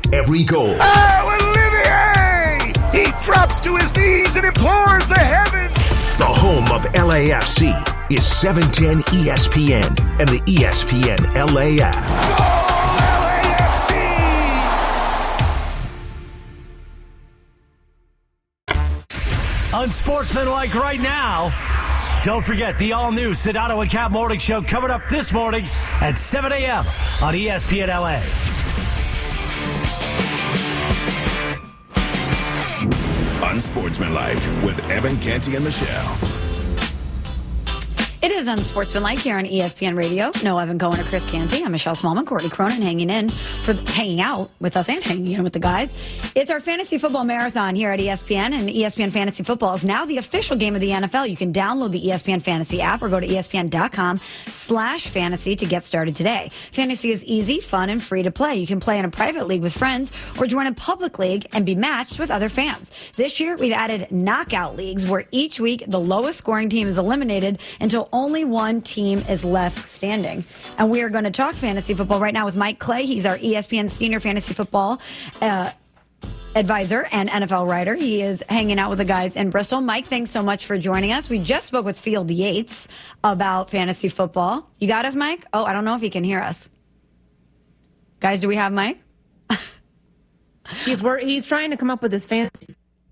every goal. Oh, Olivier! He drops to his knees and implores the heavens. The home of LAFC is 710 ESPN and the ESPN LA app. Unsportsmanlike right now. Don't forget the all-new Sedano and Cap Morning Show coming up this morning at 7 a.m. on ESPN LA. Unsportsmanlike with Evan Canty and Michelle. It is Unsportsmanlike here on ESPN Radio. No Evan Cohen or Chris Canty. I'm Michelle Smallman, Courtney Cronin hanging out with us and hanging in with the guys. It's our fantasy football marathon here at ESPN, and ESPN Fantasy Football is now the official game of the NFL. You can download the ESPN Fantasy app or go to ESPN.com/fantasy to get started today. Fantasy is easy, fun, and free to play. You can play in a private league with friends or join a public league and be matched with other fans. This year, we've added knockout leagues where each week the lowest scoring team is eliminated until only one team is left standing. And we are going to talk fantasy football right now with Mike Clay. He's our ESPN senior fantasy football advisor and NFL writer. He is hanging out with the guys in Bristol. Mike, thanks so much for joining us. We just spoke with Field Yates about fantasy football. You got us, Mike? Oh, I don't know if he can hear us. Guys, do we have Mike? He's trying to come up with his fantasy.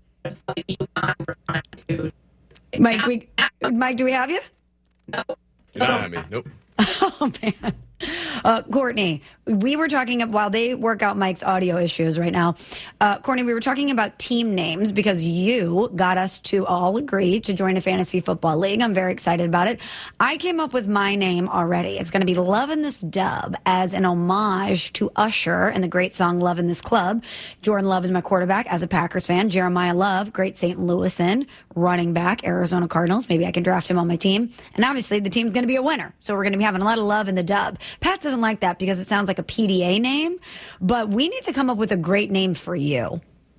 Mike, do we have you? No. You don't have me. Nope. Oh, man. Courtney, we were talking while they work out Mike's audio issues right now. Courtney, we were talking about team names because you got us to all agree to join a fantasy football league. I'm very excited about it. I came up with my name already. It's going to be Lovin' This Dub as an homage to Usher and the great song Lovin' This Club. Jordan Love is my quarterback as a Packers fan. Jeremiah Love, great St. Louisan running back, Arizona Cardinals. Maybe I can draft him on my team. And obviously the team's going to be a winner. So we're going to be having a lot of love in the dub. Pat doesn't like that because it sounds like a PDA name, but we need to come up with a great name for you.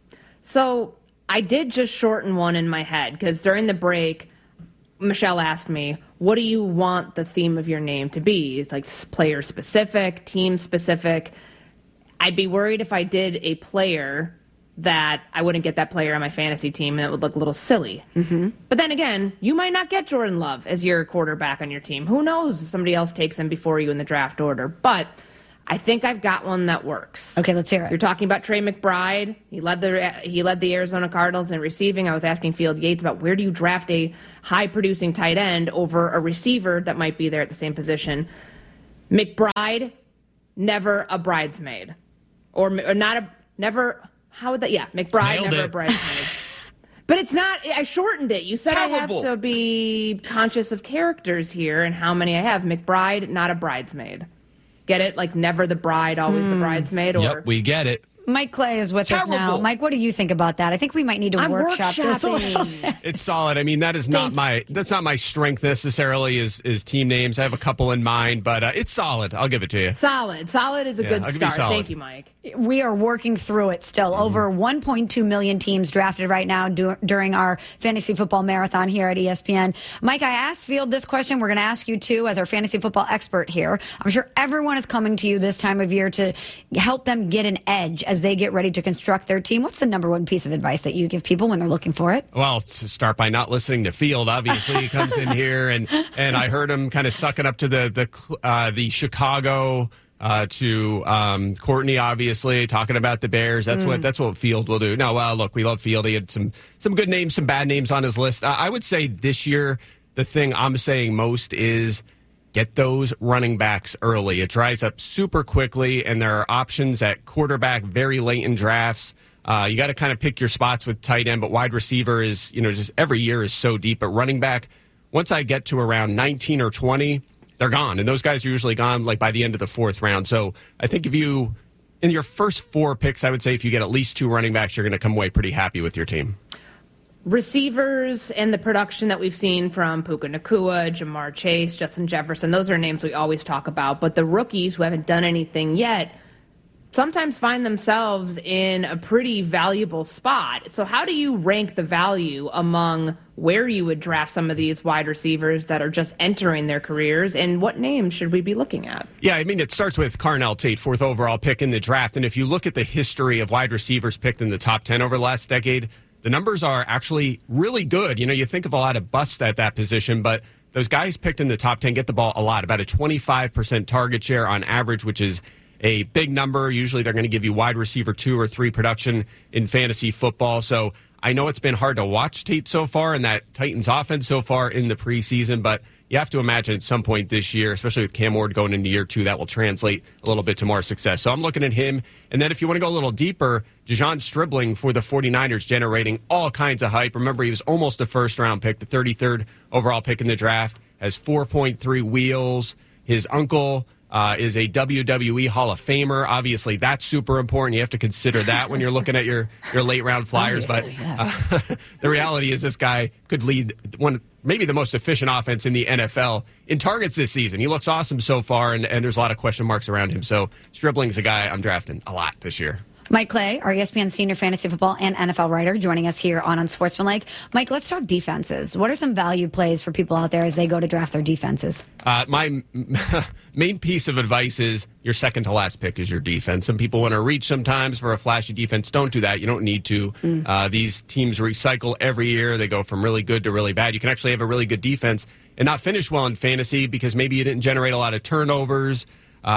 So I did just shorten one in my head because during the break, Michelle asked me, what do you want the theme of your name to be? It's like player specific, team specific. I'd be worried if I did a player that I wouldn't get that player on my fantasy team and it would look a little silly. Mm-hmm. But then again, you might not get Jordan Love as your quarterback on your team. Who knows? Somebody else takes him before you in the draft order. But I think I've got one that works. Okay, let's hear it. You're talking about Trey McBride. He led the Arizona Cardinals in receiving. I was asking Field Yates about where do you draft a high-producing tight end over a receiver that might be there at the same position. McBride, never a bridesmaid. Or not a, never... How would that? Yeah, McBride, never a bridesmaid. But it's not, I shortened it. You said Terrible. I have to be conscious of characters here and how many I have. McBride, not a bridesmaid. Get it? Like never the bride, always the bridesmaid? Or Yep, we get it. Mike Clay is with us now. Mike, what do you think about that? I think we might need to workshop this a little bit. It's solid. I mean, that's not my strength necessarily is team names. I have a couple in mind, but it's solid. I'll give it to you. Solid. Solid is a good start. Thank you, Mike. We are working through it still. Over 1.2 million teams drafted right now during our fantasy football marathon here at ESPN. Mike, I asked Field this question. We're going to ask you too as our fantasy football expert here. I'm sure everyone is coming to you this time of year to help them get an edge as they get ready to construct their team. What's the number one piece of advice that you give people when they're looking for it? Well, to start by not listening to Field. Obviously, he comes in here and I heard him kind of sucking up to the Chicago to Courtney, obviously talking about the Bears. That's what Field will do. No, well, look, we love Field. He had some good names, some bad names on his list. I would say this year the thing I'm saying most is get those running backs early. It dries up super quickly, and there are options at quarterback very late in drafts. You got to kind of pick your spots with tight end, but wide receiver is, just every year is so deep. But running back, once I get to around 19 or 20, they're gone. And those guys are usually gone like by the end of the fourth round. So I think in your first four picks, I would say if you get at least two running backs, you're going to come away pretty happy with your team. Receivers and the production that we've seen from Puka Nacua, Jamar Chase, Justin Jefferson, those are names we always talk about. But the rookies who haven't done anything yet, sometimes find themselves in a pretty valuable spot. So how do you rank the value among where you would draft some of these wide receivers that are just entering their careers, and what names should we be looking at? Yeah, I mean, it starts with Carnell Tate, 4th overall pick in the draft. And if you look at the history of wide receivers picked in the top 10 over the last decade, the numbers are actually really good. You think of a lot of busts at that position, but those guys picked in the top 10 get the ball a lot, about a 25% target share on average, which is a big number. Usually they're going to give you wide receiver 2 or 3 production in fantasy football. So I know it's been hard to watch Tate so far and that Titans offense so far in the preseason, but you have to imagine at some point this year, especially with Cam Ward going into year 2, that will translate a little bit to more success. So I'm looking at him. And then if you want to go a little deeper, Dejon Stribling for the 49ers generating all kinds of hype. Remember, he was almost a first-round pick, the 33rd overall pick in the draft, has 4.3 wheels. His uncle is a WWE Hall of Famer. Obviously, that's super important. You have to consider that when you're looking at your late-round flyers. Obviously, but the reality is this guy could lead maybe the most efficient offense in the NFL in targets this season. He looks awesome so far, and there's a lot of question marks around him. So Stribling's a guy I'm drafting a lot this year. Mike Clay, our ESPN senior fantasy football and NFL writer, joining us here on Unsportsmanlike. Mike, let's talk defenses. What are some value plays for people out there as they go to draft their defenses? My main piece of advice is your second to last pick is your defense. Some people want to reach sometimes for a flashy defense. Don't do that. You don't need to. These teams recycle every year. They go from really good to really bad. You can actually have a really good defense and not finish well in fantasy because maybe you didn't generate a lot of turnovers,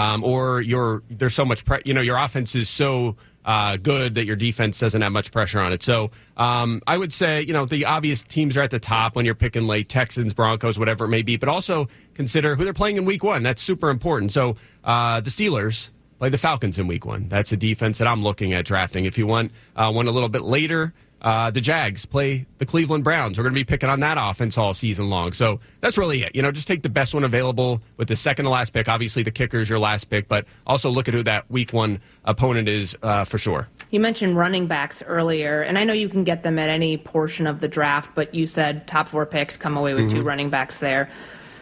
or there's so much your offense is so good that your defense doesn't have much pressure on it. So I would say, the obvious teams are at the top when you're picking late, Texans, Broncos, whatever it may be, but also consider who they're playing in week 1. That's super important. So the Steelers play the Falcons in week 1. That's a defense that I'm looking at drafting. If you want one a little bit later, the Jags play the Cleveland Browns. We're going to be picking on that offense all season long. So that's really it. Just take the best one available with the second to last pick. Obviously, the kicker is your last pick, but also look at who that week 1 opponent is for sure. You mentioned running backs earlier, and I know you can get them at any portion of the draft, but you said top 4 picks, come away with 2 running backs there.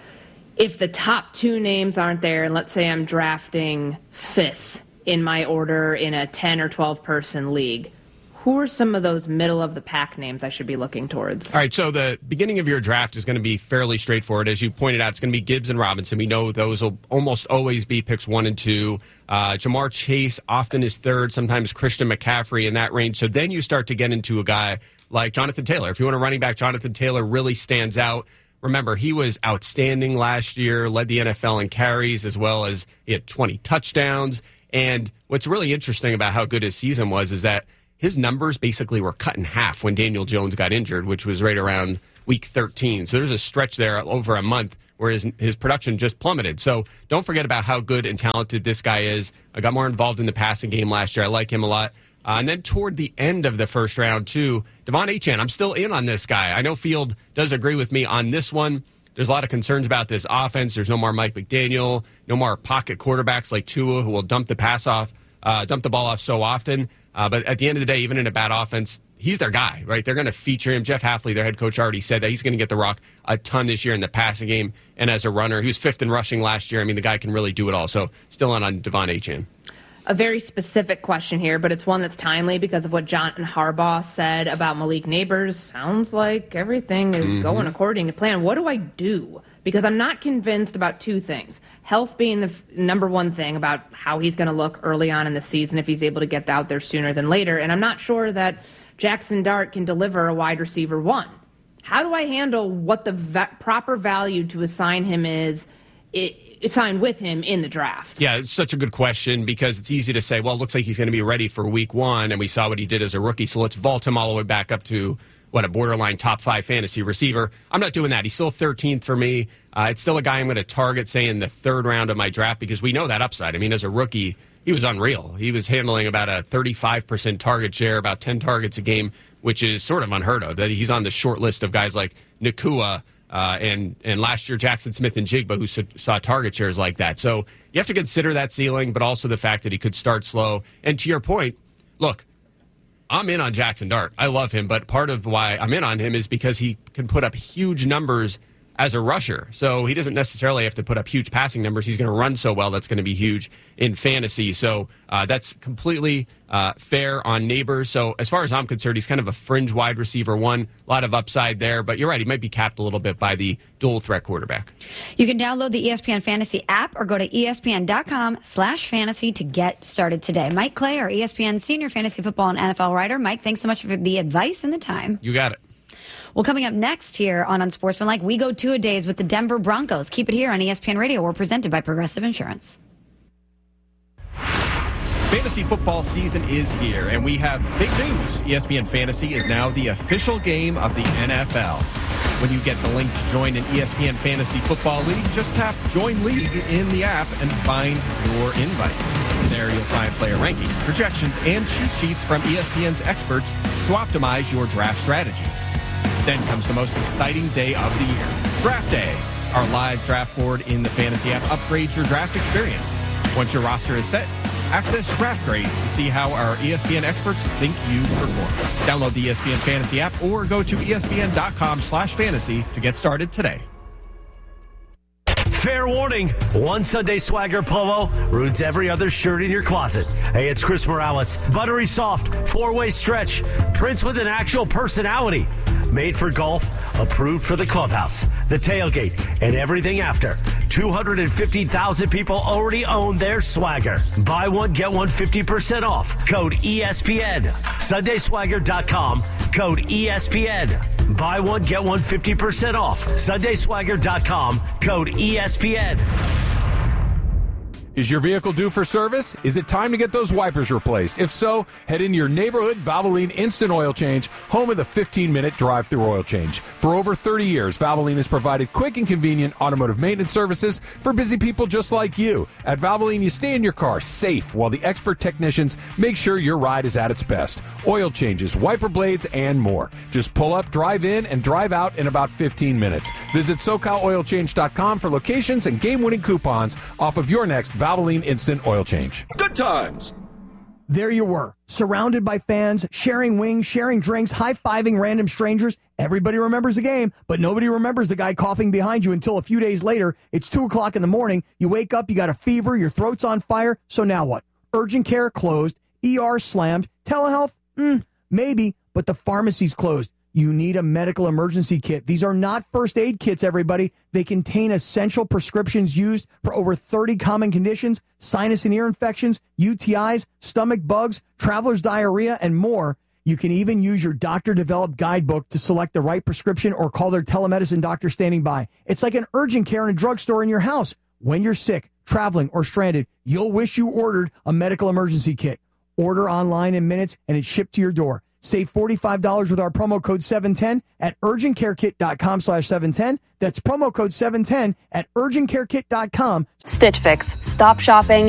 If the top 2 names aren't there, and let's say I'm drafting 5th in my order in a 10 or 12 person league, who are some of those middle-of-the-pack names I should be looking towards? All right, so the beginning of your draft is going to be fairly straightforward. As you pointed out, it's going to be Gibbs and Robinson. We know those will almost always be picks 1 and 2. Jamar Chase often is 3rd, sometimes Christian McCaffrey in that range. So then you start to get into a guy like Jonathan Taylor. If you want a running back, Jonathan Taylor really stands out. Remember, he was outstanding last year, led the NFL in carries, as well as he had 20 touchdowns. And what's really interesting about how good his season was is that his numbers basically were cut in half when Daniel Jones got injured, which was right around week 13. So there's a stretch there over a month where his production just plummeted. So don't forget about how good and talented this guy is. I got more involved in the passing game last year. I like him a lot. And then toward the end of the first round, too, Devon Achane. I'm still in on this guy. I know Field does agree with me on this one. There's a lot of concerns about this offense. There's no more Mike McDaniel, no more pocket quarterbacks like Tua who will dump the ball off so often. But at the end of the day, even in a bad offense, he's their guy, right? They're going to feature him. Jeff Hafley, their head coach, already said that he's going to get the rock a ton this year in the passing game and as a runner. He was 5th in rushing last year. I mean, the guy can really do it all. So still on Devon Achane. A very specific question here, but it's one that's timely because of what John Harbaugh said about Malik Neighbors. Sounds like everything is going according to plan. What do I do? Because I'm not convinced about 2 things. Health being the number 1 thing about how he's going to look early on in the season if he's able to get out there sooner than later. And I'm not sure that Jackson Dart can deliver a wide receiver 1. How do I handle what the proper value to assign him is? Sign with him in the draft? Yeah, it's such a good question because it's easy to say, well, it looks like he's going to be ready for week 1, and we saw what he did as a rookie, so let's vault him all the way back up to, a borderline top 5 fantasy receiver. I'm not doing that. He's still 13th for me. It's still a guy I'm going to target, say, in the 3rd round of my draft because we know that upside. I mean, as a rookie, he was unreal. He was handling about a 35% target share, about 10 targets a game, which is sort of unheard of. That he's on the short list of guys like Nakua, and last year Jackson Smith and Jigba, who saw target shares like that. So you have to consider that ceiling, but also the fact that he could start slow. And to your point, look, I'm in on Jackson Dart. I love him, but part of why I'm in on him is because he can put up huge numbers as a rusher. So he doesn't necessarily have to put up huge passing numbers. He's going to run so well that's going to be huge in fantasy. So that's completely fair on Neighbors. So as far as I'm concerned, he's kind of a fringe wide receiver one. A lot of upside there. But you're right, he might be capped a little bit by the dual threat quarterback. You can download the ESPN Fantasy app or go to ESPN.com/fantasy to get started today. Mike Clay, our ESPN senior fantasy football and NFL writer. Mike, thanks so much for the advice and the time. You got it. Well, coming up next here on Unsportsmanlike, we go two-a-days with the Denver Broncos. Keep it here on ESPN Radio. We're presented by Progressive Insurance. Fantasy football season is here, and we have big news. ESPN Fantasy is now the official game of the NFL. When you get the link to join an ESPN Fantasy Football League, just tap Join League in the app and find your invite. There you'll find player rankings, projections, and cheat sheets from ESPN's experts to optimize your draft strategy. Then comes the most exciting day of the year, Draft Day. Our live draft board in the Fantasy app upgrades your draft experience. Once your roster is set, access draft grades to see how our ESPN experts think you perform. Download the ESPN Fantasy app or go to ESPN.com/fantasy to get started today. Fair warning, one Sunday Swagger polo ruins every other shirt in your closet. Hey, it's Chris Morales. Buttery soft, 4-way stretch, prints with an actual personality. Made for golf, approved for the clubhouse, the tailgate, and everything after. 250,000 people already own their Swagger. Buy one, get one 50% off. Code ESPN. SundaySwagger.com. Code ESPN. Buy one, get one 50% off. SundaySwagger.com. Code ESPN. Is your vehicle due for service? Is it time to get those wipers replaced? If so, head into your neighborhood Valvoline Instant Oil Change, home of the 15-minute drive-through oil change. For over 30 years, Valvoline has provided quick and convenient automotive maintenance services for busy people just like you. At Valvoline, you stay in your car safe while the expert technicians make sure your ride is at its best. Oil changes, wiper blades, and more. Just pull up, drive in, and drive out in about 15 minutes. Visit SoCalOilChange.com for locations and game-winning coupons off of your next Valvoline Instant Oil Change. Good times. There you were, surrounded by fans, sharing wings, sharing drinks, high-fiving random strangers. Everybody remembers the game, but nobody remembers the guy coughing behind you until a few days later. It's 2 o'clock in the morning. You wake up, you got a fever, your throat's on fire. So now what? Urgent care closed, ER slammed, telehealth? Maybe, but the pharmacy's closed. You need a medical emergency kit. These are not first aid kits, everybody. They contain essential prescriptions used for over 30 common conditions, sinus and ear infections, UTIs, stomach bugs, traveler's diarrhea, and more. You can even use your doctor-developed guidebook to select the right prescription or call their telemedicine doctor standing by. It's like an urgent care in a drugstore in your house. When you're sick, traveling, or stranded, you'll wish you ordered a medical emergency kit. Order online in minutes, and it's shipped to your door. Save $45 with our promo code 710 at urgentcarekit.com/710. That's promo code 710 at urgentcarekit.com. Stitch Fix. Stop shopping